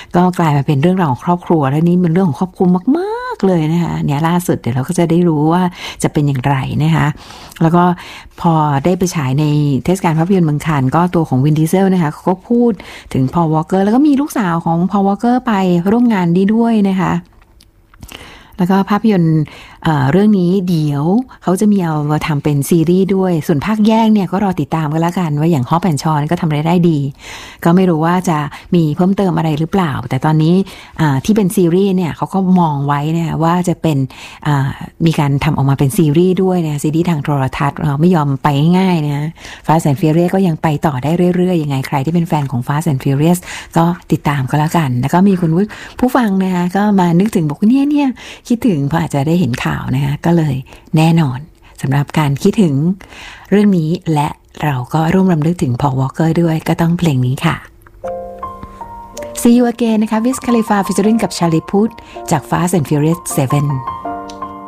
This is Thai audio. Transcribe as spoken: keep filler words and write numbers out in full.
ก็กลายมาเป็นเรื่องราวของครอบครัวแล้วนี่เป็นเรื่องของครอบครัวมากๆเลยนะคะเนี่ยล่าสุดเดี๋ยวเราก็จะได้รู้ว่าจะเป็นอย่างไรนะคะแล้วก็พอได้ไปฉายในเทศกาลภาพยนตร์เมืองคานส์ก็ตัวของวินดีเซลนะคะเขาก็พูดถึงพอล วอลเกอร์แล้วก็มีลูกสาวของพอล วอลเกอร์ไปร่วมงานนี้ด้วยนะคะแล้วก็ภาพยนตร์เอ่อเรื่องนี้เดี๋ยวเขาจะมีเอามาทำเป็นซีรีส์ด้วยส่วนภาคแยกเนี่ยก็รอติดตามกันแล้วกันว่าอย่างฮอปแอนด์ชอนก็ทำอะไรได้ดีก็ไม่รู้ว่าจะมีเพิ่มเติมอะไรหรือเปล่าแต่ตอนนี้ที่เป็นซีรีส์เนี่ยเขาก็มองไว้เนี่ยว่าจะเป็นมีการทำออกมาเป็นซีรีส์ด้วยนะซีรีส์ทางโทรทัศน์เราไม่ยอมไปง่ายๆนะ Fast and Furious ก็ยังไปต่อได้เรื่อยๆยังไงใครที่เป็นแฟนของ Fast and Furious ก็ติดตามก็แล้วกันแล้วก็มีคุณผู้ฟังนะคะก็มานึกถึงบอกว่าเนี่ยเนี่ยคิดถึงพออาจจะได้เห็นข่าวนะคะก็เลยแน่นอนสำหรับการคิดถึงเรื่องนี้และเราก็ร่วมรำลึกถึงพอล วอลเกอร์ด้วยก็ต้องเพลงนี้ค่ะ See You Again นะคะ Wiz Khalifa featuring กับ Charlie Puth จาก Fast and Furious เซเว่น